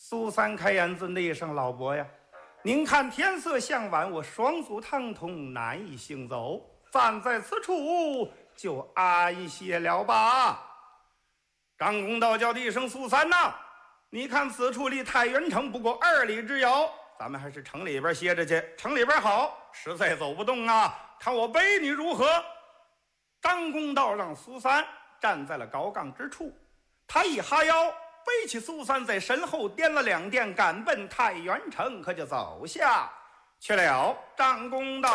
苏三开言子内声：“老伯呀，您看天色向晚，我双足疼痛，难以行走，暂在此处就安歇了吧。”张公道叫的一声：“苏三呐，你看此处离太原城不过2里之遥，咱们还是城里边歇着去。城里边好，实在走不动啊，看我背你如何？”张公道让苏三站在了高岗之处，他一哈腰，背起苏三，在身后颠了2颠，赶奔太原城，可就走下去了。张公道